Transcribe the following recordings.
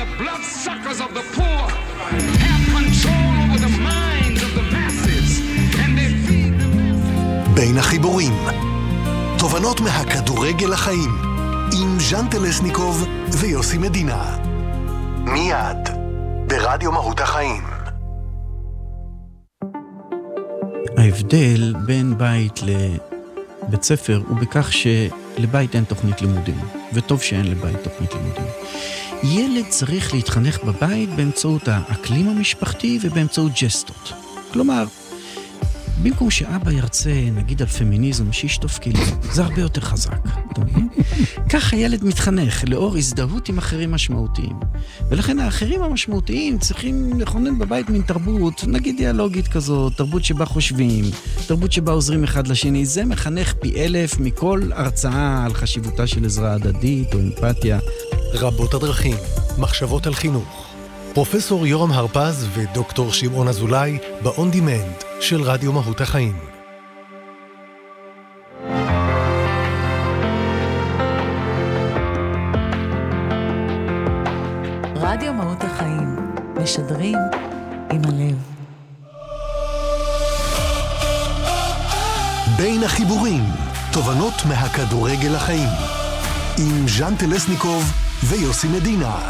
the bloodsuckers of the poor have control over the minds of the masses and they feed the masses. בין החיבורים, תובנות מהכדורגל לחיים, עם ז'אן טלסניקוב ויוסי מדינה. מיד, ברדיו מהות החיים. ההבדל בין בית לבית ספר הוא בכך שלבית אין תוכנית לימודים, וטוב שאין לבית תוכנית לימודים. ילד צריך להתחנך בבית באמצעות האקלים המשפחתי ובאמצעות ג'סטות. כלומר, במקום שאבא ירצה, נגיד על פמיניזם, שישטוף כלים, זה הרבה יותר חזק. כך הילד מתחנך לאור הזדהות עם אחרים משמעותיים. ולכן האחרים המשמעותיים צריכים לכונן בבית מין תרבות, נגיד דיאלוגית כזאת, תרבות שבה חושבים, תרבות שבה עוזרים אחד לשני. זה מחנך פי אלף מכל הרצאה על חשיבותה של עזרה הדדית או אמפתיה. רבות הדרכים, מחשבות על חינוך. פרופסור יורם הרפז ודוקטור שמעון אזולאי ב-On Demand של רדיו מהות החיים. רדיו מהות החיים, משדרים עם הלב. בין החיבורים, תובנות מהכדורגל לחיים, עם ז'אן טלסניקוב ויוסי מדינה.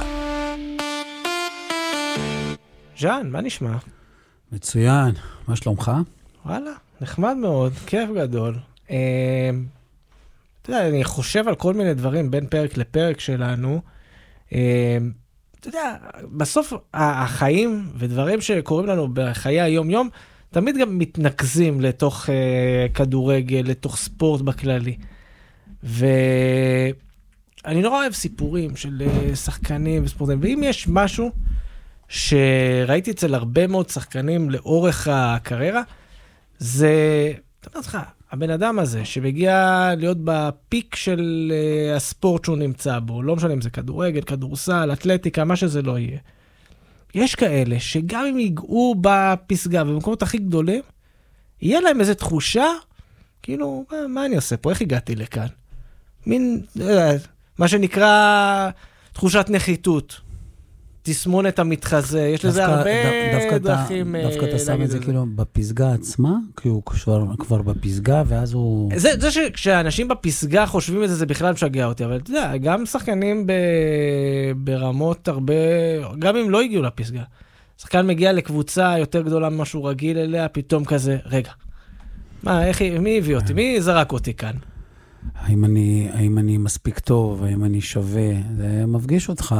ז'אן, מה נשמע? מצוין, מה שלומך? וואלה, נחמד מאוד, כיף גדול. אתה יודע, אני חושב על כל מיני דברים בין פרק לפרק שלנו. אתה יודע, בסוף החיים ודברים שקורים לנו בחיי היום-יום, תמיד גם מתנקזים לתוך כדורגל, לתוך ספורט בכללי. ואני נורא אוהב סיפורים של שחקנים וספורטאים, ואם יש משהו שראיתי אצל הרבה מאוד שחקנים לאורך הקריירה, זה, אתה יודע לך, הבן אדם הזה שמגיע להיות בפיק של הספורט שהוא נמצא בו, לא משנה אם זה כדורגל, כדורסל, אתלטיקה, מה שזה לא יהיה. יש כאלה שגם אם ייגעו בפסגה ובמקומות הכי גדולים, יהיה להם איזו תחושה, כאילו, מה אני עושה פה? איך הגעתי לכאן? מין, מה שנקרא תחושת נחיתות. תסמונת המתחזה, יש לזה הרבה דרכים. דווקא אתה שם את זה כאילו בפסגה עצמה, כי הוא כבר בפסגה, ואז הוא... זה שכשאנשים בפסגה חושבים את זה, זה בכלל משגע אותי, אבל אתה יודע, גם שחקנים ברמות הרבה, גם אם לא הגיעו לפסגה, שחקן מגיע לקבוצה יותר גדולה ממה שהוא רגיל אליה, פתאום כזה, רגע, מי הביא אותי? מי זרק אותי כאן? האם אני מספיק טוב, האם אני שווה, זה מפגיש אותך...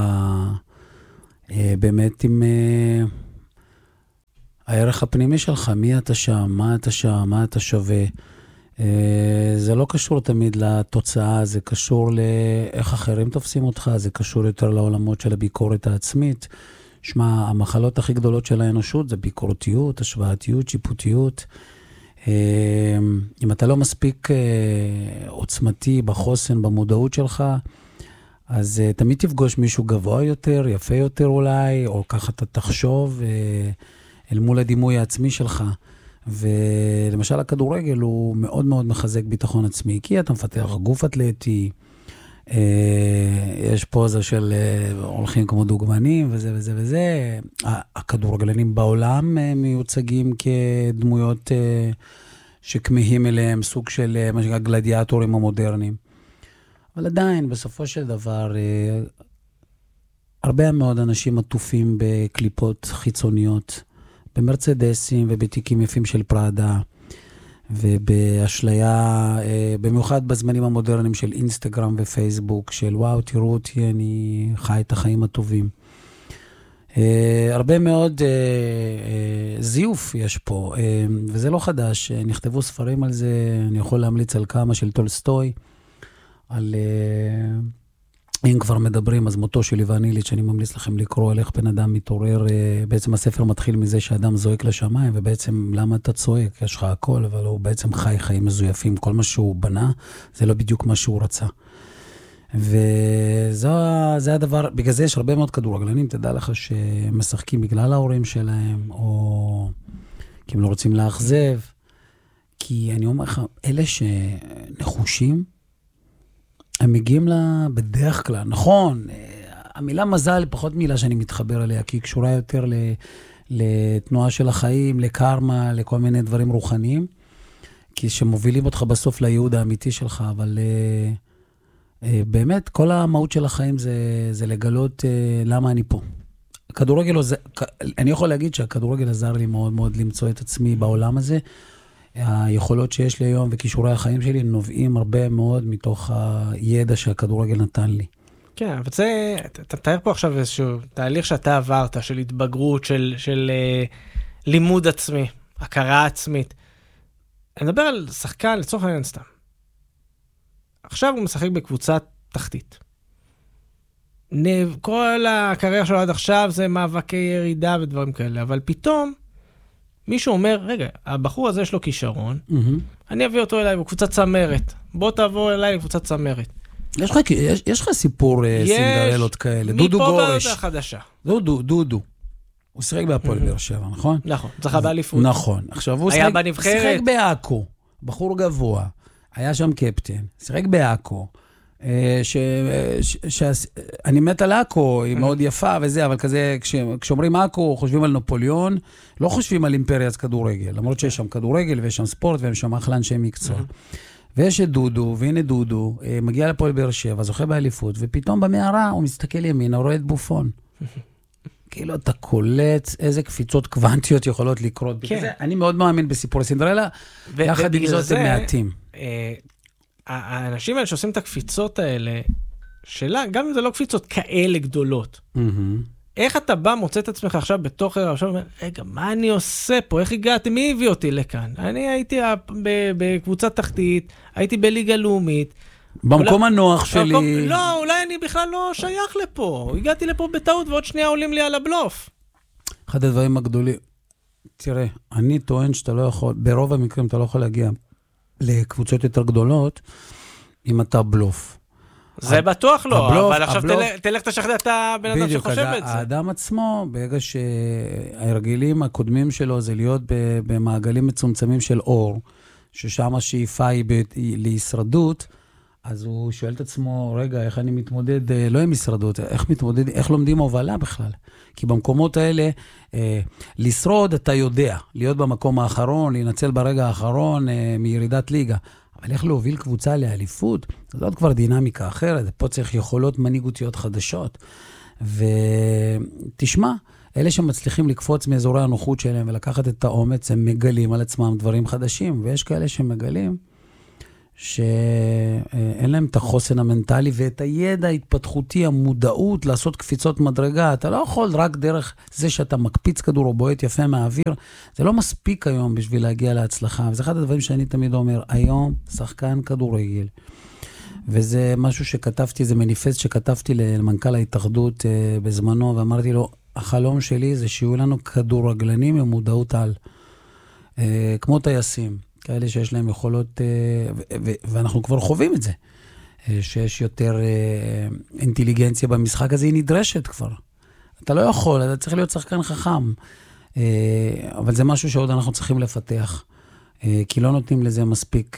באמת עם הערך הפנימי שלך, מי אתה שם, מה אתה שווה. זה לא קשור תמיד לתוצאה, זה קשור לאיך אחרים תופסים אותך, זה קשור יותר לעולמות של הביקורת העצמית. שמה, המחלות הכי גדולות של האנושות זה ביקורתיות, השוואתיות, שיפוטיות. אם אתה לא מספיק עוצמתי בחוסן, במודעות שלך, אז תמיד תפגוש מישהו גבוה יותר, יפה יותר אולי, או ככה אתה תחשוב אל מול הדימוי העצמי שלך. ולמשל הכדורגל הוא מאוד מאוד מחזק ביטחון עצמי, כי אתה מפתח גוף אתלטי, יש פוזה של הולכים כמו דוגמנים וזה וזה וזה. הכדורגלנים בעולם מיוצגים כדמויות שכמהים אליהם, סוג של גלדיאטורים המודרניים. אבל עדיין, בסופו של דבר, הרבה מאוד אנשים עטופים בקליפות חיצוניות, במרצדסים ובתיקים יפים של פראדה, ובאשליה, במיוחד בזמנים המודרניים של אינסטגרם ופייסבוק, של וואו, תראו אותי, אני חי את החיים הטובים. הרבה מאוד זיוף יש פה, וזה לא חדש, נכתבו ספרים על זה, אני יכול להמליץ על כמה של טולסטוי, על, אם כבר מדברים, אז מותו של איוון איליץ', אני ממליץ לכם לקרוא על איך בן אדם מתעורר, בעצם הספר מתחיל מזה שאדם זועק לשמיים, ובעצם למה אתה צועק? יש לך הכל, אבל הוא בעצם חי חיים מזויפים, כל מה שהוא בנה, זה לא בדיוק מה שהוא רצה. וזה הדבר, בגלל זה יש הרבה מאוד כדורגלנים, תדע לך שמשחקים בגלל ההורים שלהם, או כי הם לא רוצים לאכזב, כי אני אומר לך, אלה שנחושים, הם מגיעים לה בדרך כלל, נכון, המילה מזל היא פחות מילה שאני מתחבר אליה, כי היא קשורה יותר לתנועה של החיים, לקרמה, לכל מיני דברים רוחניים, כי שמובילים אותך בסוף לייעוד האמיתי שלך, אבל באמת כל המהות של החיים זה לגלות למה אני פה. הכדורגל, אני יכול להגיד שהכדורגל עזר לי מאוד מאוד למצוא את עצמי בעולם הזה. היכולות שיש לי היום וכישורי החיים שלי נובעים הרבה מאוד מתוך הידע שהכדורגל נתן לי. כן, אבל זה, אתה מתאר פה עכשיו איזשהו תהליך שאתה עברת, של התבגרות, של לימוד עצמי, הכרה עצמית. אני מדבר על שחקן, לצורך העניין סתם. עכשיו הוא משחק בקבוצת תחתית. כל הקריירה שלו עד עכשיו זה מאבקי ירידה ודברים כאלה, אבל פתאום מישהו אומר, רגע, הבחור הזה יש לו כישרון, אני אביא אותו אליי בקבוצת צמרת, בוא תעבור אליי לקבוצת צמרת. יש לך סיפור סינדרלות כאלה, דודו גורש. מפה החדשה. דודו. הוא שיחק בהפועל באר שבע, נכון? נכון, זכה באליפות. נכון. עכשיו הוא שיחק בעכו, בחור גבוה, היה שם קפטן, שיחק בעכו, אני מת על עכו, היא מאוד יפה וזה, אבל כזה, כשאומרים עכו, חושבים על נפוליאון, לא חושבים על אימפריית כדורגל, למרות שיש שם כדורגל ויש שם ספורט ויש שם אחלה אנשי מקצוע. ויש את דודו, והנה דודו, מגיע לפועל באר שבע, זוכה באליפות, ופתאום במערה הוא מסתכל ימינה, הוא רואה את בופון. כאילו אתה קולט איזה קפיצות קוונטיות יכולות לקרות. כן. אני מאוד מאמין בסיפור סינדרלה, יחד עם זאת הם מעטים. האנשים האלה שעושים את הקפיצות האלה, שאלה, גם אם זה לא קפיצות כאלה גדולות, איך אתה בא, מוצא את עצמך עכשיו בתוך ערב, עכשיו אומר, רגע, מה אני עושה פה? איך הגעתי? מי הביא אותי לכאן? אני הייתי בקבוצת תחתית, הייתי בליגה לאומית. במקום הנוח שלי. לא, אולי אני בכלל לא שייך לפה. הגעתי לפה בטעות, ועוד שנייה עולים לי על הבלוף. אחד הדברים הגדולים, תראה, אני טוען שאתה לא יכול, ברוב המקרים אתה לא יכול להגיע לקבוצות יותר גדולות, אם אתה בלוף. זה בטוח לא, אבל עכשיו תלך תשכנע את הבן אדם שחושב את זה. האדם עצמו, ברגע שההרגלים הקודמים שלו זה להיות במעגלים מצומצמים של אור, ששם השאיפה היא להישרדות, אז הוא שואל את עצמו, רגע, איך אני מתמודד, לא עם הישרדות, איך לומדים הובלה בכלל? כי במקומות האלה, לשרוד אתה יודע, להיות במקום האחרון, להינצל ברגע האחרון מירידת ליגה. אבל איך להוביל קבוצה לאליפות? זאת כבר דינמיקה אחרת, פה צריך יכולות מנהיגותיות חדשות. ותשמע, אלה שמצליחים לקפוץ מאזורי הנוחות שלהם ולקחת את האומץ, הם מגלים על עצמם דברים חדשים, ויש כאלה שמגלים שאין להם את החוסן המנטלי ואת הידע ההתפתחותי, המודעות לעשות קפיצות מדרגה. אתה לא יכול רק דרך זה שאתה מקפיץ כדור או בועט יפה מהאוויר, זה לא מספיק היום בשביל להגיע להצלחה. וזה אחד הדברים שאני תמיד אומר, היום שחקן כדורגל, וזה משהו שכתבתי, זה מניפסט שכתבתי למנכ"ל ההתאחדות בזמנו, ואמרתי לו, החלום שלי זה שיהיו לנו כדורגלנים עם מודעות על, כמו טייסים. כאלה שיש להם יכולות, ואנחנו כבר חווים את זה, שיש יותר אינטליגנציה במשחק הזה, היא נדרשת כבר. אתה לא יכול, אתה צריך להיות שחקן חכם, אבל זה משהו שעוד אנחנו צריכים לפתח, כי לא נותנים לזה מספיק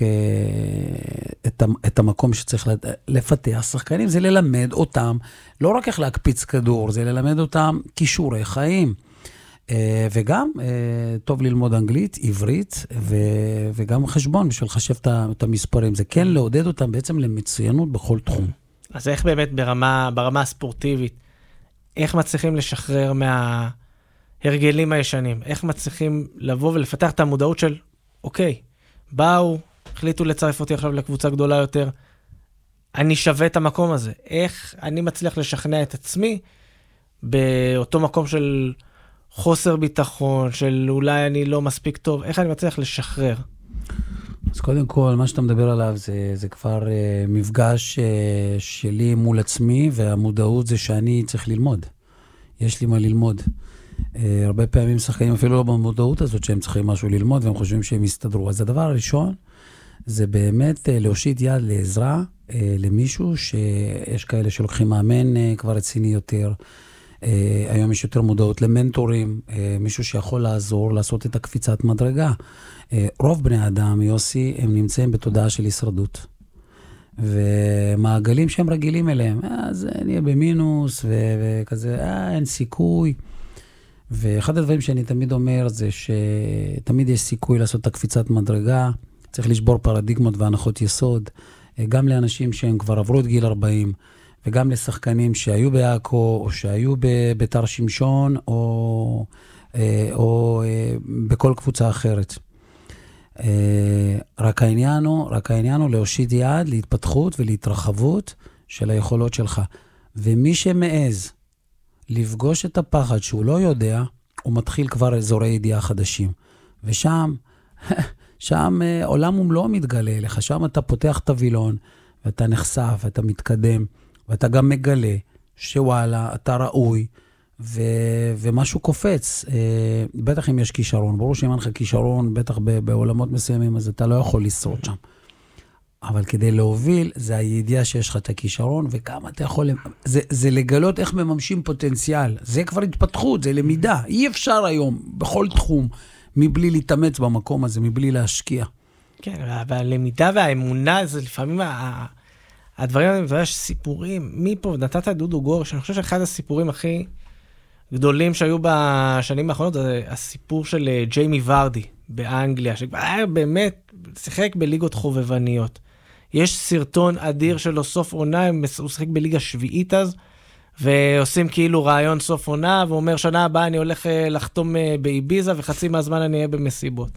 את המקום שצריך לפתח. שחקנים זה ללמד אותם, לא רק איך להקפיץ כדור, זה ללמד אותם כישורי חיים. וגם טוב ללמוד אנגלית, עברית, וגם חשבון בשביל לחשב את המספרים. זה כן לעודד אותם בעצם למצוינות בכל תחום. אז איך באמת ברמה הספורטיבית, איך מצליחים לשחרר מההרגלים הישנים? איך מצליחים לבוא ולפתח את המודעות של, אוקיי, באו, החליטו לצרף אותי עכשיו לקבוצה גדולה יותר, אני שווה את המקום הזה. איך אני מצליח לשכנע את עצמי באותו מקום של חוסר ביטחון, של אולי אני לא מספיק טוב, איך אני מצליח לשחרר? אז קודם כל, מה שאתה מדבר עליו זה כבר מפגש שלי מול עצמי, והמודעות זה שאני צריך ללמוד. יש לי מה ללמוד. הרבה פעמים שחקנים אפילו לא במודעות הזאת שהם צריכים משהו ללמוד, והם חושבים שהם יסתדרו. אז הדבר הראשון, זה באמת להושיט יד לעזרה למישהו, שיש כאלה שלוקחים מאמן כבר רציני יותר, היום יש יותר מודעות למנטורים, מישהו שיכול לעזור, לעשות את הקפיצת מדרגה. רוב בני האדם, יוסי, הם נמצאים בתודעה של הישרדות. ומעגלים שהם רגילים אליהם, אז נהיה במינוס, וכזה, אין סיכוי. ואחד הדברים שאני תמיד אומר, זה שתמיד יש סיכוי לעשות את הקפיצת מדרגה, צריך לשבור פרדיגמות והנחות יסוד, גם לאנשים שהם כבר עברו את גיל 40, וגם לשחקנים שהיו בעכו, או שהיו בביתר שמשון, או בכל קבוצה אחרת. רק העניין הוא להושיט יד להתפתחות ולהתרחבות של היכולות שלך. ומי שמעז לפגוש את הפחד שהוא לא יודע, הוא מתחיל כבר אזורי ידיעה חדשים. ושם, שם עולם ומלואו מתגלה לך. שם אתה פותח את הווילון, ואתה נחשף, ואתה מתקדם, ואתה גם מגלה שוואלה, אתה ראוי, ומשהו קופץ. בטח אם יש כישרון. ברור שאם אין לך כישרון, בטח בעולמות מסוימים, אז אתה לא יכול לשרוד שם. אבל כדי להוביל, זה הידיעה שיש לך את הכישרון, וכמה אתה יכול... זה לגלות איך מממשים פוטנציאל. זה כבר התפתחות, זה למידה. אי אפשר היום, בכל תחום, מבלי להתאמץ במקום הזה, מבלי להשקיע. כן, והלמידה והאמונה, זה לפעמים הדברים האלה, יש סיפורים. מפה, נתת דודו גור, שאני חושב שאחד הסיפורים הכי גדולים שהיו בשנים האחרונות, זה הסיפור של ג'יימי ורדי באנגליה, שהיה באמת שיחק בליגות חובבניות. יש סרטון אדיר שלו סוף עונה, הוא שיחק בליגה שביעית אז, ועושים כאילו רעיון סוף עונה, ואומר שנה הבאה אני הולך לחתום באיביזה, וחצי מהזמן אני אהיה במסיבות.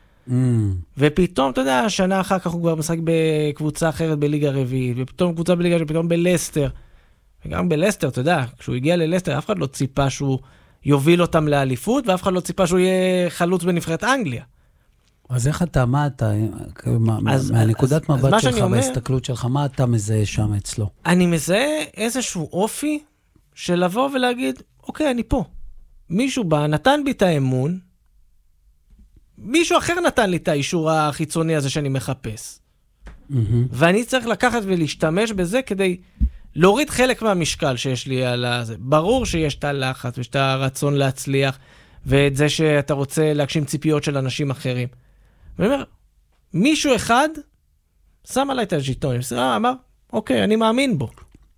ופתאום, אתה יודע, שנה אחר כך הוא כבר משחק בקבוצה אחרת בליגה רביעית, ופתאום קבוצה בליגה רביעית, פתאום בלסטר. וגם בלסטר, אתה יודע, כשהוא הגיע ללסטר, אף אחד לא ציפה שהוא יוביל אותם לאליפות, ואף אחד לא ציפה שהוא יהיה חלוץ בנבחרת אנגליה. אז איך אתה, מה אתה, מהנקודת מבט שלך, בהסתכלות שלך, מה אתה מזהה שם אצלו? אני מזהה איזשהו אופי של לבוא ולהגיד, אוקיי, אני פה. מישהו בא, נתן בי את האמון, מישהו אחר נתן לי את האישור החיצוני הזה שאני מחפש. ואני צריך לקחת ולהשתמש בזה כדי להוריד חלק מהמשקל שיש לי על זה. ברור שיש את הלחץ ויש את הרצון להצליח, ואת זה שאתה רוצה להגשים ציפיות של אנשים אחרים. ואני אומר, מישהו אחד שם עליי את הז'יטון, אמר, אוקיי, אני מאמין בו.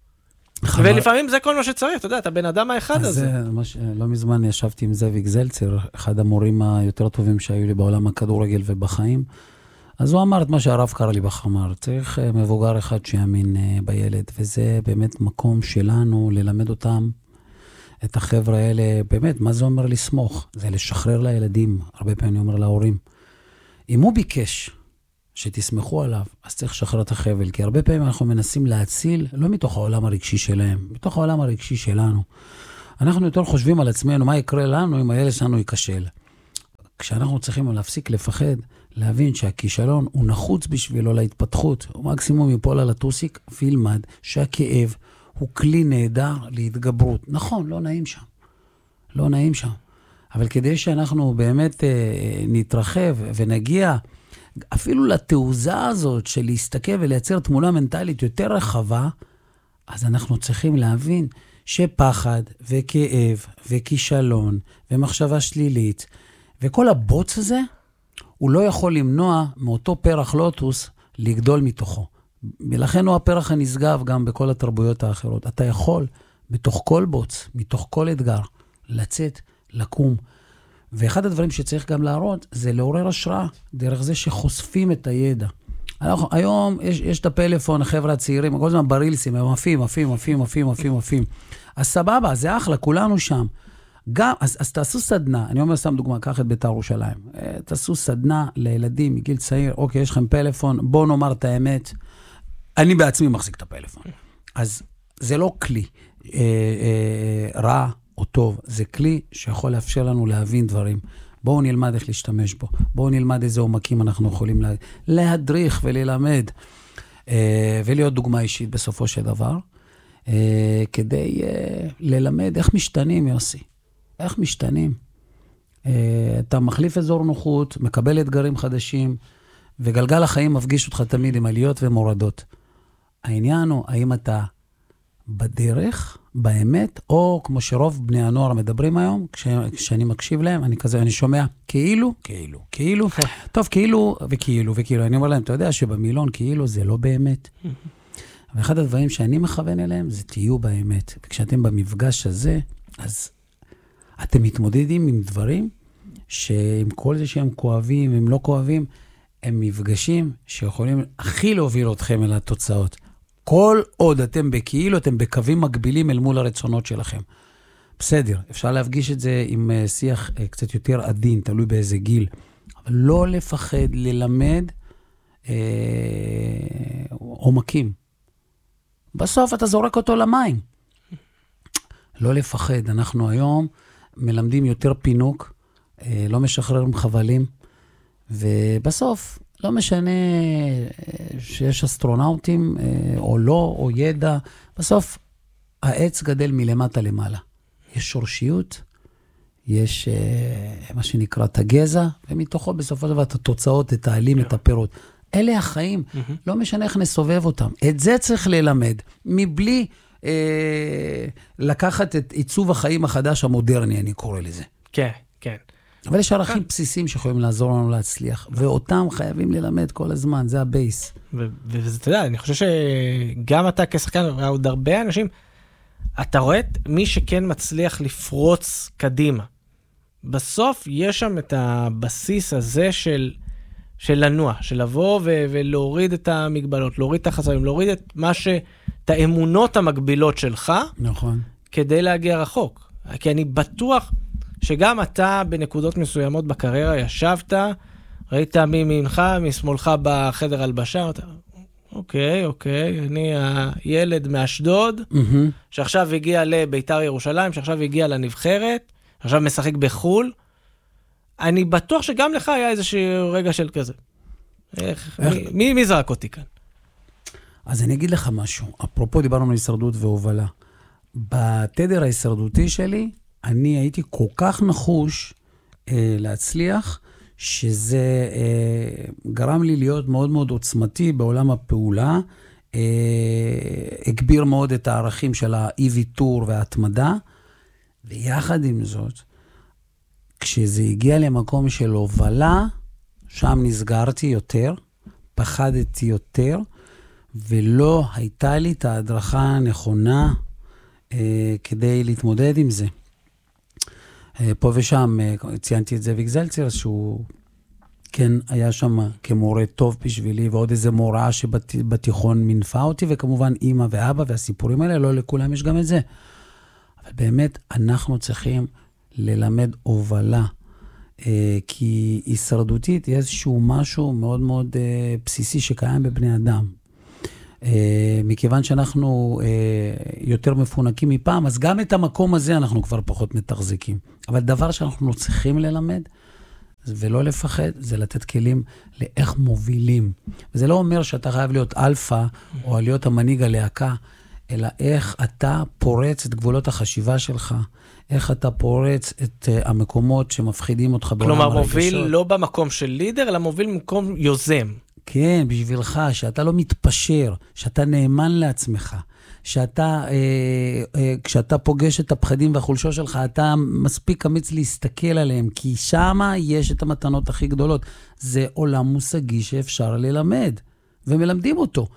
ולפעמים זה כל מה שצריך, אתה יודע, אתה בן אדם האחד הזה. לא מזמן ישבתי עם זאביק זלצר, אחד המורים היותר טובים שהיו לי בעולם הכדורגל ובחיים, אז הוא אמר את מה שהרב קרליבך אמר, צריך מבוגר אחד שיאמין בילד, וזה באמת מקום שלנו ללמד אותם, את החבר'ה האלה, באמת, מה זה אומר לסמוך? זה לשחרר לילדים, הרבה פעמים אני אומר להורים. אם הוא ביקש שתסמכו עליו, אז צריך לשחרר את החבל, כי הרבה פעמים אנחנו מנסים להציל, לא מתוך העולם הרגשי שלהם, מתוך העולם הרגשי שלנו. אנחנו יותר חושבים על עצמנו, מה יקרה לנו אם הילד שלנו ייכשל. כשאנחנו צריכים להפסיק לפחד, להבין שהכישלון הוא נחוץ בשבילו להתפתחות, הוא מקסימום יפול על הטוסיק, וילמד שהכאב הוא כלי נהדר להתגברות. נכון, לא נעים שם. לא נעים שם. אבל כדי שאנחנו באמת נתרחב ונגיע אפילו לתעוזה הזאת של להסתכל ולייצר תמונה מנטלית יותר רחבה, אז אנחנו צריכים להבין שפחד וכאב וכישלון ומחשבה שלילית וכל הבוץ הזה, הוא לא יכול למנוע מאותו פרח לוטוס לגדול מתוכו. ולכן הוא הפרח הנשגב גם בכל התרבויות האחרות. אתה יכול בתוך כל בוץ, מתוך כל אתגר, לצאת, לקום. ואחד הדברים שצריך גם להראות, זה לעורר השראה, דרך זה שחושפים את הידע. היום יש את הפלאפון, החבר'ה הצעירים, כל הזמן ברילסים, הם עפים. אז סבבה, זה אחלה, כולנו שם. גם, אז תעשו סדנה, אני אומר, שם דוגמה, קח את בית"ר ירושלים. תעשו סדנה לילדים מגיל צעיר, אוקיי, יש לכם פלאפון, בואו נאמר את האמת, אני בעצמי מחזיק את הפלאפון. אז זה לא כלי רע או טוב, זה כלי שיכול לאפשר לנו להבין דברים. בואו נלמד איך להשתמש בו. בואו נלמד איזה עומקים אנחנו יכולים להדריך וללמד, ולהיות דוגמה אישית בסופו של דבר, כדי ללמד איך משתנים, יוסי. איך משתנים. אתה מחליף אזור נוחות, מקבל אתגרים חדשים, וגלגל החיים מפגיש אותך תמיד עם עליות ומורדות. העניין הוא, האם אתה בדרך, באמת, או כמו שרוב בני הנוער מדברים היום, כשאני מקשיב להם, אני שומע כאילו, טוב, כאילו וכאילו, אני אומר להם, אתה יודע שבמילון כאילו זה לא באמת. ואחד הדברים שאני מכוון אליהם, זה תהיו באמת. וכשאתם במפגש הזה, אז אתם מתמודדים עם דברים, שעם כל זה שהם כואבים, הם לא כואבים, הם מפגשים שיכולים הכי להוביל אתכם אל התוצאות. כל עוד אתם בכאילו, אתם בקווים מקבילים אל מול הרצונות שלכם. בסדר, אפשר להפגיש את זה עם שיח קצת יותר עדין, תלוי באיזה גיל. אבל לא לפחד ללמד עומקים. בסוף אתה זורק אותו למים. לא לפחד, אנחנו היום מלמדים יותר פינוק, לא משחררים חבלים, ובסוף לא משנה שיש אסטרונאוטים או לא, או ידע, בסוף העץ גדל מלמטה למעלה. יש שורשיות, יש מה שנקרא את הגזע, ומתוכו בסופו של דבר את התוצאות, את העלים, את הפירות. אלה החיים, לא משנה איך נסובב אותם. את זה צריך ללמד, מבלי לקחת את עיצוב החיים החדש המודרני, אני קורא לזה. כן, כן. אבל יש ערכים בסיסיים שיכולים לעזור לנו להצליח, ואותם חייבים ללמד כל הזמן, זה הבייס. ואתה יודע, אני חושב שגם אתה כשחקן, ועוד הרבה אנשים, אתה רואה את מי שכן מצליח לפרוץ קדימה. בסוף יש שם את הבסיס הזה של לנוע, של לבוא ולהוריד את המגבלות, להוריד את החסמים, להוריד את את האמונות המקבילות שלך, נכון. כדי להגיע רחוק. כי אני בטוח שגם אתה בנקודות מסוימות בקריירה ישבת, ראית ממך, משמאלך בחדר הלבשה, אוקיי, אני הילד מאשדוד, שעכשיו הגיע לביתר ירושלים, שעכשיו הגיע לנבחרת, עכשיו משחק בחול. אני בטוח שגם לך היה איזשהו רגע של כזה. מי זרק אותי כאן? אז אני אגיד לך משהו. אפרופו דיברנו על הישרדות והובלה. בתדר ההישרדותי שלי, אני הייתי כל כך נחוש להצליח, שזה גרם לי להיות מאוד מאוד עוצמתי בעולם הפעולה, הגביר מאוד את הערכים של האי-ויתור וההתמדה, ויחד עם זאת, כשזה הגיע למקום של הובלה, שם נסגרתי יותר, פחדתי יותר, ולא הייתה לי את ההדרכה הנכונה כדי להתמודד עם זה. פה ושם ציינתי את זה ויגזלצר, שהוא כן היה שם כמורה טוב בשבילי, ועוד איזה מורה שבתיכון מנפה אותי, וכמובן אמא ואבא והסיפורים האלה, לא לכולם יש גם את זה. אבל באמת אנחנו צריכים ללמד הובלה, כי הישרדותית היא איזשהו משהו מאוד מאוד בסיסי שקיים בבני אדם. מכיוון שאנחנו יותר מפונקים מפעם, אז גם את המקום הזה אנחנו כבר פחות מתחזקים. אבל דבר שאנחנו צריכים ללמד, ולא לפחד, זה לתת כלים לאיך מובילים. וזה לא אומר שאתה חייב להיות אלפא, או להיות המנהיג הלהקה, אלא איך אתה פורץ את גבולות החשיבה שלך, איך אתה פורץ את המקומות שמפחידים אותך בעולם הרגשות. כלומר, מוביל לא במקום של לידר, אלא מוביל במקום יוזם. כן, בשבילך, שאתה לא מתפשר, שאתה נאמן לעצמך, שאתה, כשאתה פוגש את הפחדים והחולשות שלך, אתה מספיק אמיץ להסתכל עליהם, כי שמה יש את המתנות הכי גדולות. זה עולם מושגי שאפשר ללמד, ומלמדים אותו.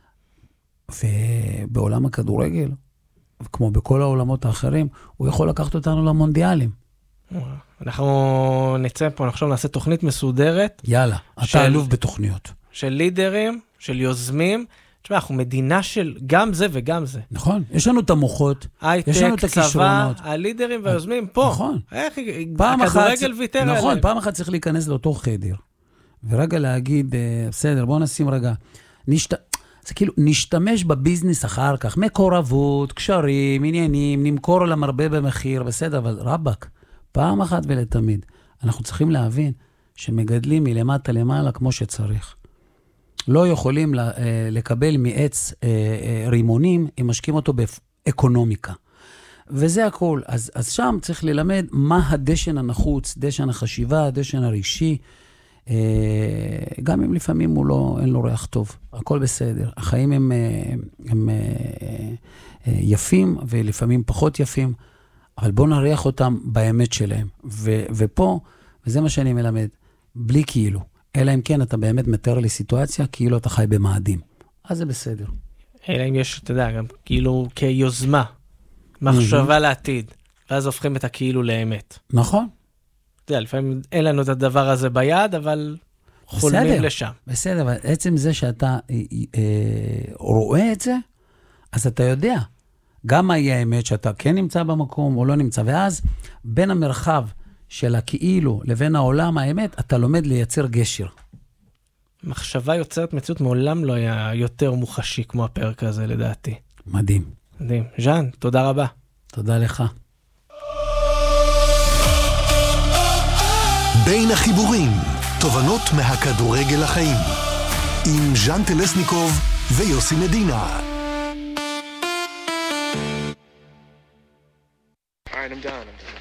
ובעולם הכדורגל, כמו בכל העולמות האחרים, הוא יכול לקחת אותנו למונדיאלים. אנחנו נצא פה, נחשוב, נעשה תוכנית מסודרת. יאללה, אתה אלוף בתוכניות. של לידרים, של יוזמים. תשמע, אנחנו מדינה של גם זה וגם זה. נכון, יש לנו את המוחות, יש לנו את הכישרונות. הלידרים והיוזמים פה. נכון. איך הכדורגל ויתר עליהם. נכון, פעם אחת צריך להיכנס לאותו חדר, ורגע להגיד, בסדר, בוא נשים רגע, זה כאילו, נשתמש בביזנס אחר כך, מקורבות, קשרים, עניינים, נמכור על המרבה במחיר, בסדר, אבל רבק, פעם אחת ולתמיד, אנחנו צריכים להבין שמגדלים מלמטה למעלה כמו שצריך. לא יכולים לקבל מעץ רימונים, אם משקיעים אותו באקונומיקה. וזה הכל. אז שם צריך ללמד מה הדשן הנחוץ, דשן החשיבה, דשן הרגשי, גם אם לפעמים אין לו ריח טוב, הכל בסדר. החיים הם יפים ולפעמים פחות יפים, אבל בוא נריח אותם באמת שלהם. ופה, וזה מה שאני מלמד, בלי כאילו. אלא אם כן אתה באמת מתאר לי סיטואציה, כאילו אתה חי במאדים. אז זה בסדר. אלא אם יש, אתה יודע, גם כאילו כיוזמה, מחשבה לעתיד, ואז הופכים את הכאילו לאמת. נכון. אתה יודע, לפעמים אין לנו את הדבר הזה ביד, אבל חולמים לשם. בסדר, אבל עצם זה שאתה רואה את זה, אז אתה יודע, גם מה יהיה האמת, שאתה כן נמצא במקום או לא נמצא, ואז בין המרחב של הכאילו לבין העולם האמת, אתה לומד לייצר גשר. מחשבה יוצרת מציאות מעולם לא היה יותר מוחשי כמו הפרק הזה, לדעתי. מדהים. מדהים. ז'אן, תודה רבה. תודה לך. בין החיבורים, תובנות מהכדורגל לחיים. עם ז'אן טלסניקוב ויוסי מדינה. All right, I'm done.